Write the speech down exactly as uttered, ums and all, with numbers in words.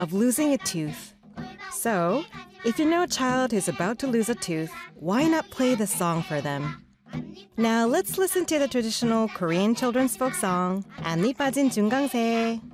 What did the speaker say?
of losing a tooth. So, if you know a child who's about to lose a tooth, why not play this song for them? Now let's listen to the traditional Korean children's folk song, 안니 빠진 중강새.